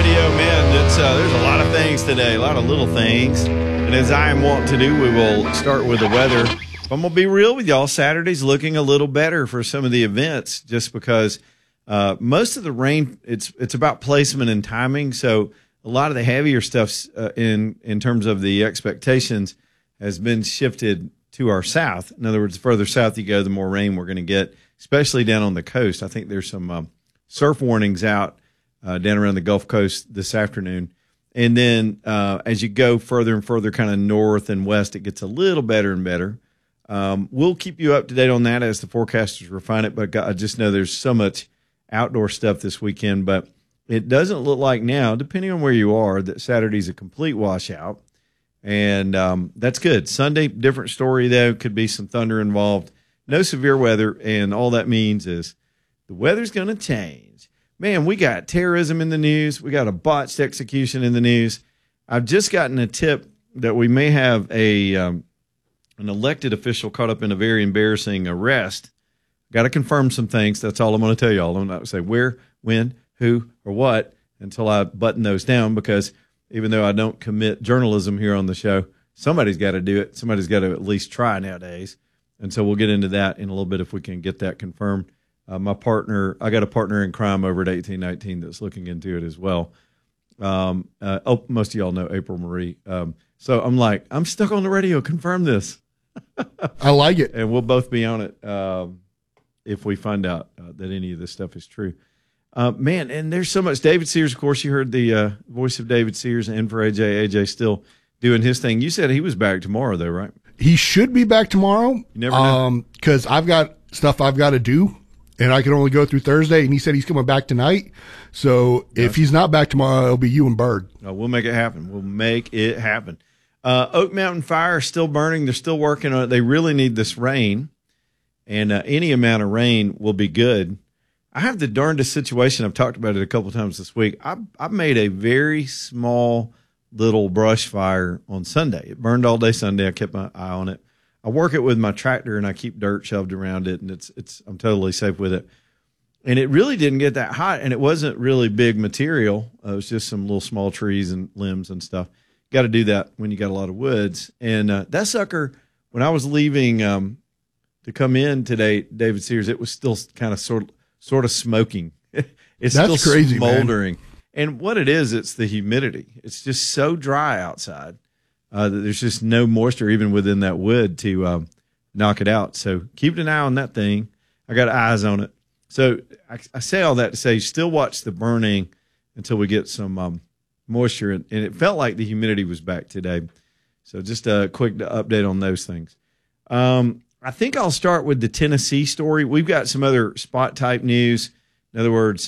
Radio, man. It's there's a lot of things today, a lot of little things. And as I am wont to do, we will start with the weather. I'm going to be real with y'all. Saturday's looking a little better for some of the events just because most of the rain, it's about placement and timing. So a lot of the heavier stuff in terms of the expectations has been shifted to our south. In other words, the further south you go, the more rain we're going to get, especially down on the coast. I think there's some surf warnings out down around the Gulf Coast this afternoon. And then as you go further and further kind of north and west, it gets a little better and better. We'll keep you up to date on that as the forecasters refine it, but I just know there's so much outdoor stuff this weekend. But it doesn't look like now, depending on where you are, that Saturday's a complete washout. And that's good. Sunday, different story, though. Could be some thunder involved. No severe weather, and all that means is the weather's going to change. Man, we got terrorism in the news. We got a botched execution in the news. I've just gotten a tip that we may have an elected official caught up in a very embarrassing arrest. Got to confirm some things. That's all I'm going to tell y'all. I'm not going to say where, when, who, or what until I button those down, because even though I don't commit journalism here on the show, somebody's got to do it. Somebody's got to at least try nowadays. And so we'll get into that in a little bit if we can get that confirmed. My partner, I got a partner in crime over at 1819 that's looking into it as well. Most of y'all know April Marie. So I'm like, I'm stuck on the radio. Confirm this. I like it. And we'll both be on it if we find out that any of this stuff is true. Man, and there's so much. David Sears, of course, you heard the voice of David Sears, and for AJ. AJ still doing his thing. You said he was back tomorrow, though, right? He should be back tomorrow. You never know. Because I've got stuff I've got to do. And I can only go through Thursday, and he said he's coming back tonight. So if he's not back tomorrow, it'll be you and Bird. We'll make it happen. We'll make it happen. Oak Mountain Fire is still burning. They're still working on it. They really need this rain, and any amount of rain will be good. I have the darndest situation. I've talked about it a couple of times this week. I made a very small little brush fire on Sunday. It burned all day Sunday. I kept my eye on it. I work it with my tractor, and I keep dirt shoved around it, and I'm totally safe with it. And it really didn't get that hot, and it wasn't really big material. It was just some little small trees and limbs and stuff. Got to do that when you got a lot of woods. And that sucker, when I was leaving to come in today, David Sears, it was still kind of sort of smoking. It's That's still crazy, smoldering. man. And what it is, it's the humidity. It's just so dry outside. That there's just no moisture even within that wood to knock it out. So keep an eye on that thing. I got eyes on it. So I say all that to say still watch the burning until we get some moisture. And it felt like the humidity was back today. So just a quick update on those things. I think I'll start with the Tennessee story. We've got some other spot type news. In other words,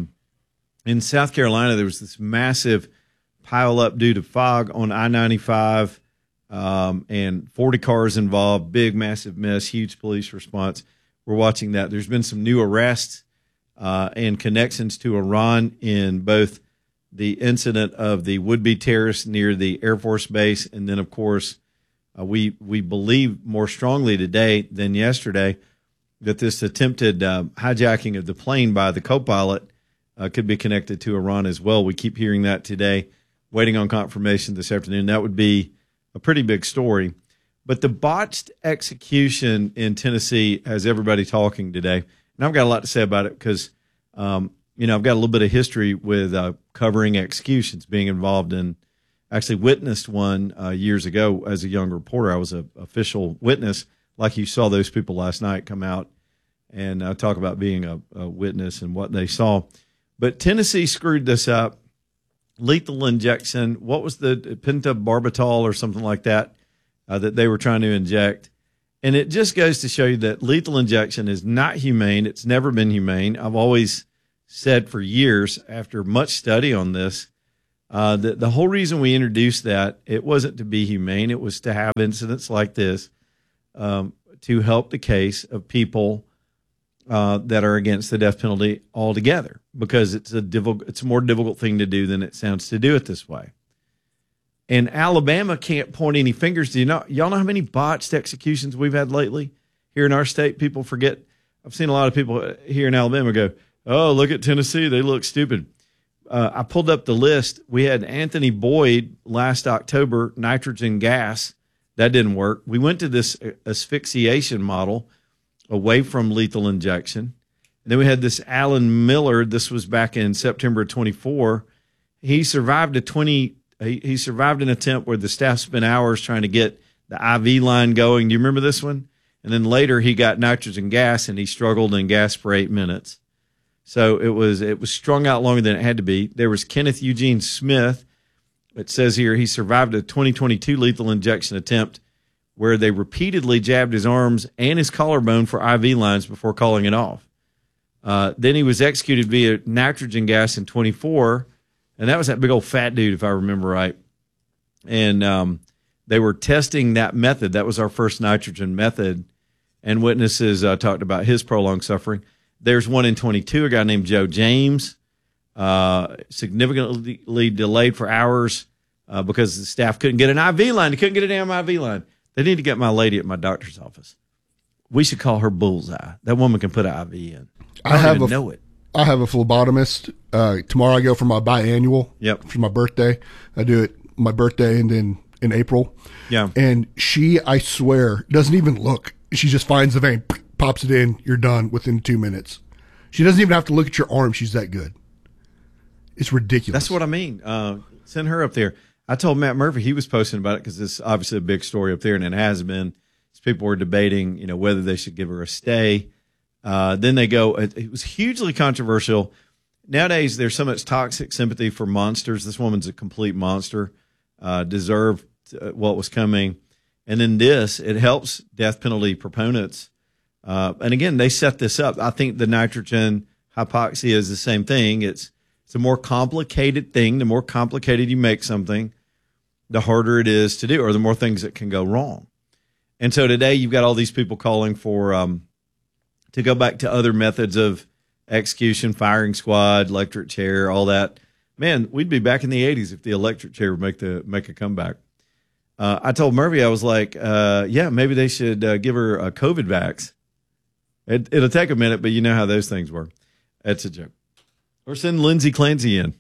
in South Carolina, there was this massive pile up due to fog on I-95, and 40 cars involved, big, massive mess, huge police response. We're watching that. There's been some new arrests and connections to Iran in both the incident of the would-be terrorists near the Air Force Base, and then, of course, we believe more strongly today than yesterday that this attempted hijacking of the plane by the co-pilot could be connected to Iran as well. We keep hearing that today. Waiting on confirmation this afternoon. That would be a pretty big story. But the botched execution in Tennessee has everybody talking today. And I've got a lot to say about it because, I've got a little bit of history with covering executions, being involved in, actually witnessed one years ago as a young reporter. I was an official witness, like you saw those people last night come out and talk about being a witness and what they saw. But Tennessee screwed this up. Lethal injection. What was the pentobarbital or something like that that they were trying to inject? And it just goes to show you that lethal injection is not humane. It's never been humane. I've always said for years, after much study on this, that the whole reason we introduced that, it wasn't to be humane. It was to have incidents like this to help the case of people that are against the death penalty altogether, because it's a more difficult thing to do than it sounds to do it this way. And Alabama can't point any fingers. Y'all know how many botched executions we've had lately here in our state? People forget. I've seen a lot of people here in Alabama go, "Oh, look at Tennessee. They look stupid." I pulled up the list. We had Anthony Boyd last October, nitrogen gas. That didn't work. We went to this asphyxiation model away from lethal injection. And then we had this Alan Miller. This was back in September of 24. He survived he survived an attempt where the staff spent hours trying to get the IV line going. Do you remember this one? And then later he got nitrogen gas and he struggled and gasped for 8 minutes. So it was strung out longer than it had to be. There was Kenneth Eugene Smith. It says here he survived a 2022 lethal injection attempt where they repeatedly jabbed his arms and his collarbone for IV lines before calling it off. Then he was executed via nitrogen gas in 24, and that was that big old fat dude, if I remember right. And they were testing that method. That was our first nitrogen method, and witnesses talked about his prolonged suffering. There's one in 22, a guy named Joe James, significantly delayed for hours because the staff couldn't get an IV line. They couldn't get a damn IV line. They need to get my lady at my doctor's office. We should call her Bullseye. That woman can put an IV in. I don't even know it. I have a phlebotomist. Tomorrow I go for my biannual. Yep. For my birthday. I do it my birthday and then in April. Yeah. And she, I swear, doesn't even look. She just finds the vein, pops it in, you're done within 2 minutes. She doesn't even have to look at your arm. She's that good. It's ridiculous. That's what I mean. Send her up there. I told Matt Murphy, he was posting about it because it's obviously a big story up there, and it has been. People were debating, whether they should give her a stay. Then they go, it was hugely controversial. Nowadays, there's so much toxic sympathy for monsters. This woman's a complete monster, deserved what was coming. And then it helps death penalty proponents. And again, they set this up. I think the nitrogen hypoxia is the same thing. It's a more complicated thing. The more complicated you make something, the harder it is to do, or the more things that can go wrong. And so today you've got all these people calling for to go back to other methods of execution, firing squad, electric chair, all that. Man, we'd be back in the 80s if the electric chair would make a comeback. I told Murphy, I was like, yeah, maybe they should give her a COVID vax. It'll take a minute, but you know how those things work. That's a joke. Or send Lindsay Clancy in.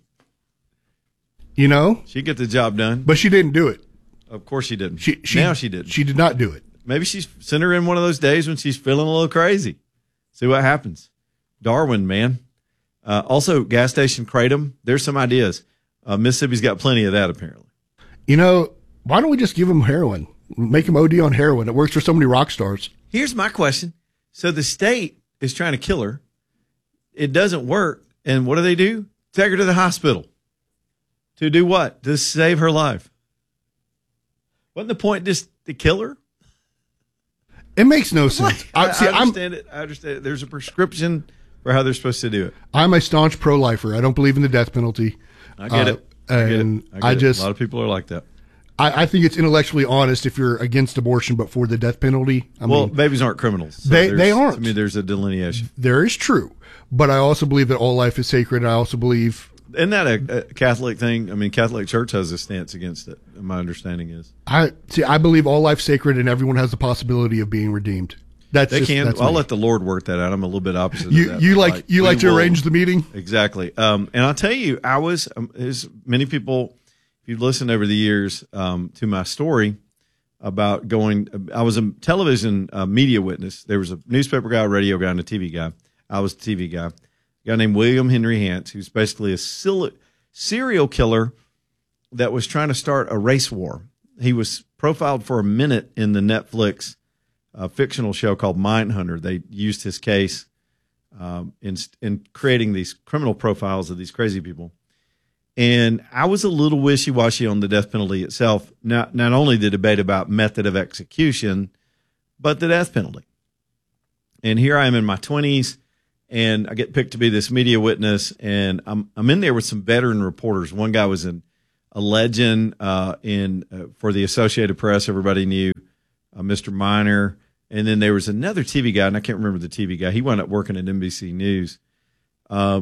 She'd get the job done. But she didn't do it. Of course she didn't. She didn't. She did not do it. Maybe send her in one of those days when she's feeling a little crazy. See what happens. Darwin, man. Also, gas station kratom. There's some ideas. Mississippi's got plenty of that, apparently. Why don't we just give them heroin? Make them OD on heroin. It works for so many rock stars. Here's my question. So the state is trying to kill her. It doesn't work. And what do? Take her to the hospital. To do what? To save her life. Wasn't the point just to kill her? It makes no sense. I understand it. I understand it. There's a prescription for how they're supposed to do it. I'm a staunch pro-lifer. I don't believe in the death penalty. I get it. And I get it. A lot of people are like that. I think it's intellectually honest if you're against abortion, but for the death penalty. I mean, babies aren't criminals. So they aren't. To me, there's a delineation. There is true. But I also believe that all life is sacred. I also believe... Isn't that a Catholic thing? I mean, Catholic Church has a stance against it. My understanding is. I believe all life's sacred and everyone has the possibility of being redeemed. I'll let the Lord work that out. I'm a little bit opposite of that. You like to arrange the meeting? Exactly. And I'll tell you, I was, as many people, if you've listened over the years to my story about I was a television media witness. There was a newspaper guy, a radio guy, and a TV guy. I was the TV guy. A guy named William Henry Hance, who's basically a serial killer that was trying to start a race war. He was profiled for a minute in the Netflix fictional show called Mindhunter. They used his case in creating these criminal profiles of these crazy people. And I was a little wishy-washy on the death penalty itself, not only the debate about method of execution, but the death penalty. And here I am in my 20s. And I get picked to be this media witness, and I'm in there with some veteran reporters. One guy was a legend for the Associated Press. Everybody knew Mr. Miner. And then there was another TV guy, and I can't remember the TV guy. He wound up working at NBC News. A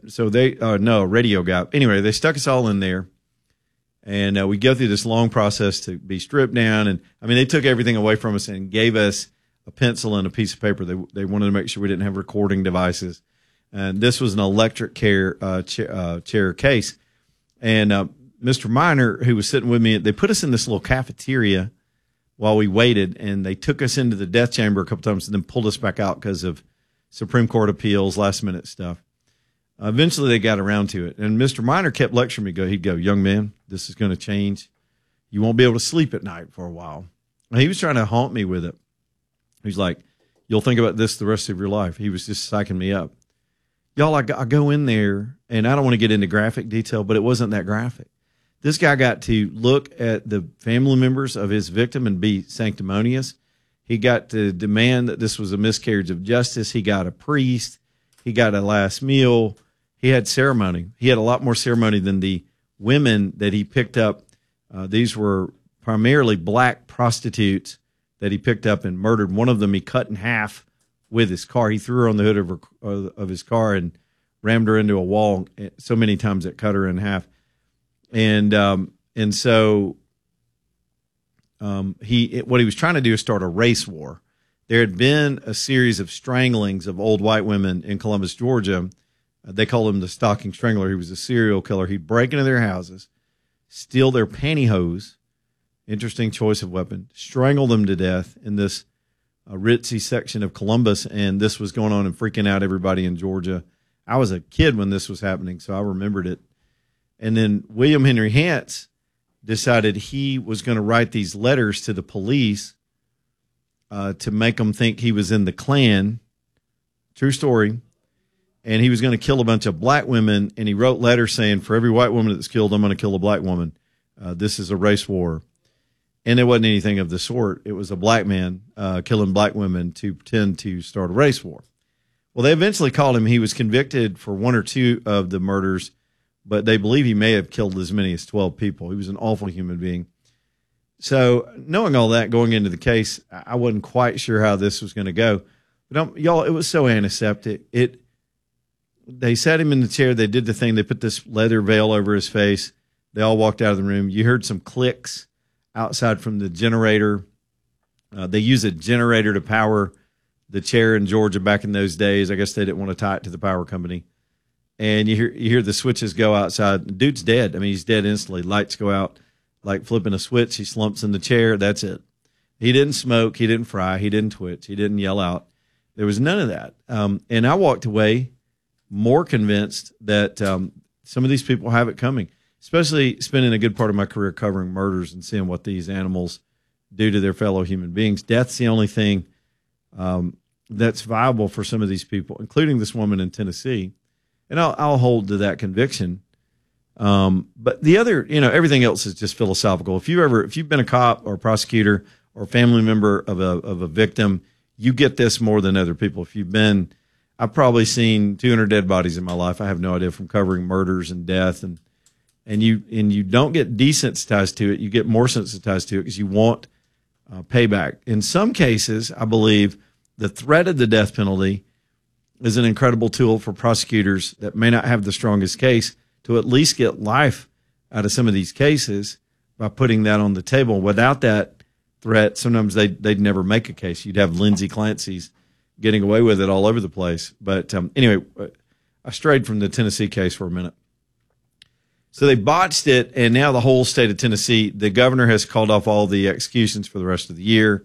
radio guy. Anyway, they stuck us all in there, and we go through this long process to be stripped down. And I mean, they took everything away from us and gave us a pencil and a piece of paper. They wanted to make sure we didn't have recording devices. And this was an electric chair case. And Mr. Minor, who was sitting with me, they put us in this little cafeteria while we waited, and they took us into the death chamber a couple times and then pulled us back out because of Supreme Court appeals, last-minute stuff. Eventually, they got around to it. And Mr. Minor kept lecturing me. He'd go, young man, this is going to change. You won't be able to sleep at night for a while. And he was trying to haunt me with it. He's like, you'll think about this the rest of your life. He was just psyching me up. Y'all, I go in there, and I don't want to get into graphic detail, but it wasn't that graphic. This guy got to look at the family members of his victim and be sanctimonious. He got to demand that this was a miscarriage of justice. He got a priest. He got a last meal. He had ceremony. He had a lot more ceremony than the women that he picked up. These were primarily black prostitutes that he picked up and murdered. One of them he cut in half with his car. He threw her on the hood of his car and rammed her into a wall so many times it cut her in half. And so what he was trying to do is start a race war. There had been a series of stranglings of old white women in Columbus, Georgia. They called him the Stocking Strangler. He was a serial killer. He'd break into their houses, steal their pantyhose, interesting choice of weapon, strangle them to death in this ritzy section of Columbus. And this was going on and freaking out everybody in Georgia. I was a kid when this was happening, so I remembered it. And then William Henry Hance decided he was going to write these letters to the police to make them think he was in the Klan. True story. And he was going to kill a bunch of black women. And he wrote letters saying, for every white woman that's killed, I'm going to kill a black woman. This is a race war. And it wasn't anything of the sort. It was a black man killing black women to pretend to start a race war. Well, they eventually caught him. He was convicted for one or two of the murders, but they believe he may have killed as many as 12 people. He was an awful human being. So knowing all that going into the case, I wasn't quite sure how this was going to go. But y'all, it was so antiseptic. They sat him in the chair. They did the thing. They put this leather veil over his face. They all walked out of the room. You heard some clicks outside from the generator. They use a generator to power the chair in Georgia back in those days. I guess they didn't want to tie it to the power company. And you hear the switches go outside. The dude's dead. I mean, he's dead instantly. Lights go out like flipping a switch. He slumps in the chair. That's it. He didn't smoke. He didn't fry. He didn't twitch. He didn't yell out. There was none of that. And I walked away more convinced that some of these people have it coming, especially spending a good part of my career covering murders and seeing what these animals do to their fellow human beings. Death's the only thing that's viable for some of these people, including this woman in Tennessee. And I'll hold to that conviction. But the other, everything else is just philosophical. If you've been a cop or a prosecutor or a family member of a victim, you get this more than other people. I've probably seen 200 dead bodies in my life. I have no idea, from covering murders and death, and you don't get desensitized to it. You get more sensitized to it because you want payback. In some cases, I believe the threat of the death penalty is an incredible tool for prosecutors that may not have the strongest case to at least get life out of some of these cases by putting that on the table. Without that threat, sometimes they'd never make a case. You'd have Lindsay Clancy's getting away with it all over the place. But anyway, I strayed from the Tennessee case for a minute. So they botched it, and now the whole state of Tennessee, the governor has called off all the executions for the rest of the year.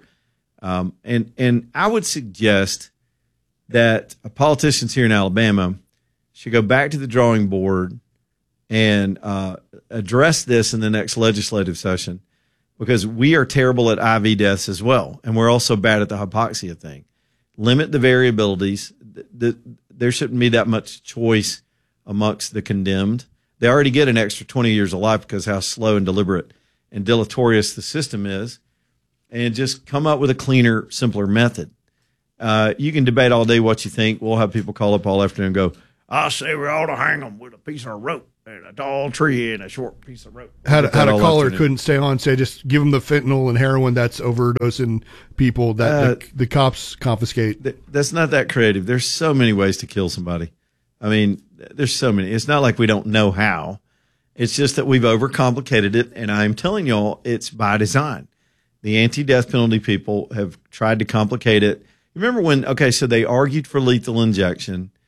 And I would suggest that politicians here in Alabama should go back to the drawing board and address this in the next legislative session, because we are terrible at IV deaths as well, and we're also bad at the hypoxia thing. Limit the variabilities. There shouldn't be that much choice amongst the condemned. They already get an extra 20 years of life because how slow and deliberate and deleterious the system is, and just come up with a cleaner, simpler method. You can debate all day what you think. We'll have people call up all afternoon and go, I say we ought to hang them with a piece of rope and a tall tree and a short piece of rope. Had a caller couldn't stay on, say just give them the fentanyl and heroin that's overdosing people that the cops confiscate. That's not that creative. There's so many ways to kill somebody. I mean, there's so many. It's not like we don't know how. It's just that we've overcomplicated it, and I'm telling y'all, it's by design. The anti-death penalty people have tried to complicate it. Remember when, so they argued for lethal injection,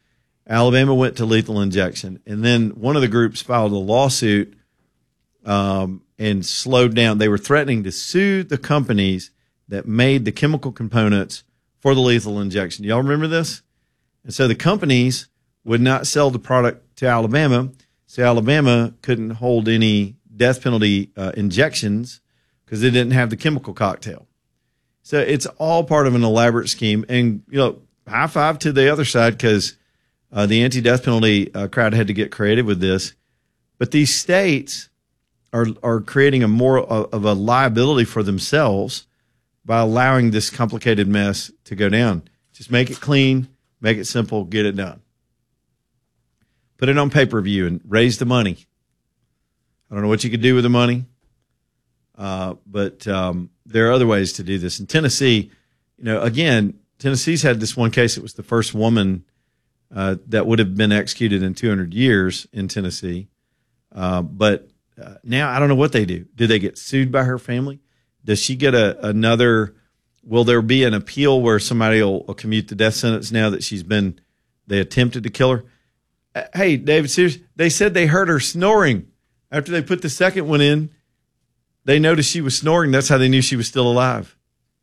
Alabama went to lethal injection. And then one of the groups filed a lawsuit and slowed down. They were threatening to sue the companies that made the chemical components for the lethal injection. Y'all remember this? And so the companies would not sell the product to Alabama, so Alabama couldn't hold any death penalty injections because they didn't have the chemical cocktail. So it's all part of an elaborate scheme. And, high five to the other side because the anti-death penalty crowd had to get creative with this. But these states are creating a more of a liability for themselves by allowing this complicated mess to go down. Just make it clean, make it simple, get it done. Put it on pay-per-view and raise the money. I don't know what you could do with the money, but there are other ways to do this. In Tennessee, again, Tennessee's had this one case. It was the first woman that would have been executed in 200 years in Tennessee. But now I don't know what they do. Do they get sued by her family? Does she get another? Will there be an appeal where somebody will commute the death sentence now that they attempted to kill her? Hey, David, seriously, they said they heard her snoring. After they put the second one in, they noticed she was snoring. That's how they knew she was still alive.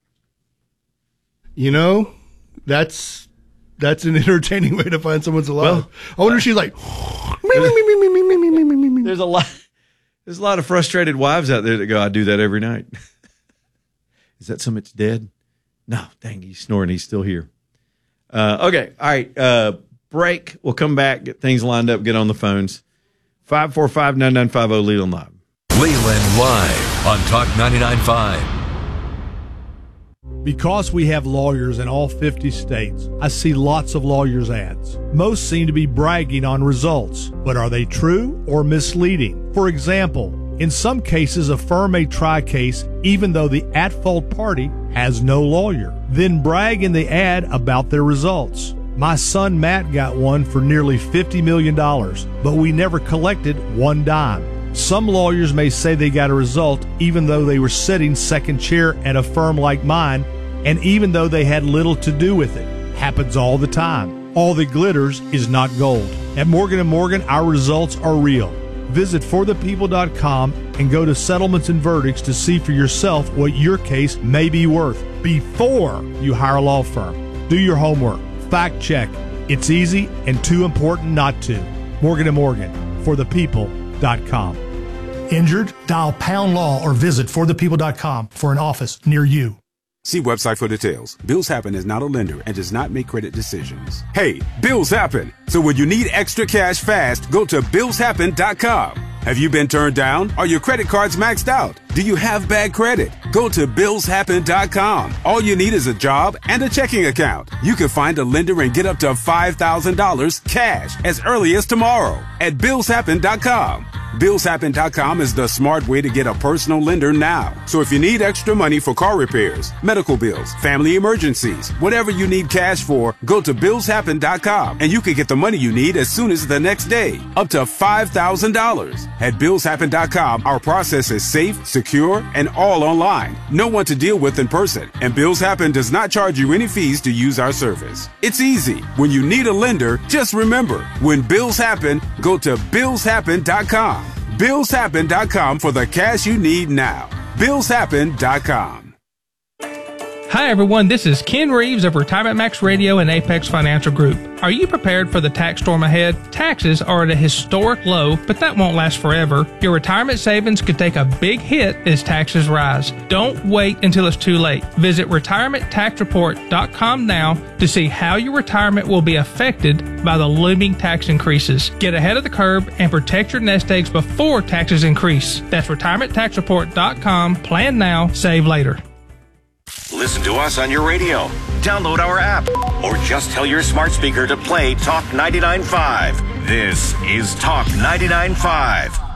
That's an entertaining way to find someone's alive. Well, I wonder if she's like, there's a lot of frustrated wives out there that go, I do that every night. Is that so much dead? No, dang, he's snoring. He's still here. Okay. All right. Break. We'll come back, get things lined up, get on the phones. 545-9950 Leland Live. Leland Live on Talk 99.5. Because we have lawyers in all 50 states, I see lots of lawyers' ads. Most seem to be bragging on results, but are they true or misleading? For example, in some cases, a firm may try a case even though the at-fault party has no lawyer, then brag in the ad about their results. My son Matt got one for nearly $50 million, but we never collected one dime. Some lawyers may say they got a result even though they were sitting second chair at a firm like mine, and even though they had little to do with it. Happens all the time. All that glitters is not gold. At Morgan & Morgan, our results are real. Visit forthepeople.com and go to settlements and verdicts to see for yourself what your case may be worth before you hire a law firm. Do your homework. Fact check. It's easy and too important not to. Morgan & Morgan, forthepeople.com. Injured? Dial pound law or visit forthepeople.com for an office near you. See website for details. Bills Happen is not a lender and does not make credit decisions. Hey, bills happen. So when you need extra cash fast, go to billshappen.com. Have you been turned down? Are your credit cards maxed out? Do you have bad credit? Go to billshappen.com. All you need is a job and a checking account. You can find a lender and get up to $5,000 cash as early as tomorrow at billshappen.com. Billshappen.com is the smart way to get a personal lender now. So if you need extra money for car repairs, medical bills, family emergencies, whatever you need cash for, go to billshappen.com and you can get the money you need as soon as the next day, up to $5,000. At billshappen.com, our process is safe, secure, and all online. No one to deal with in person. And Bills Happen does not charge you any fees to use our service. It's easy. When you need a lender, just remember, when bills happen, go to billshappen.com. Billshappen.com for the cash you need now. Billshappen.com. Hi everyone, this is Ken Reeves of Retirement Max Radio and Apex Financial Group. Are you prepared for the tax storm ahead? Taxes are at a historic low, but that won't last forever. Your retirement savings could take a big hit as taxes rise. Don't wait until it's too late. Visit retirementtaxreport.com now to see how your retirement will be affected by the looming tax increases. Get ahead of the curve and protect your nest eggs before taxes increase. That's retirementtaxreport.com. Plan now, save later. Listen to us on your radio. Download our app. Or just tell your smart speaker to play Talk 99.5. This is Talk 99.5.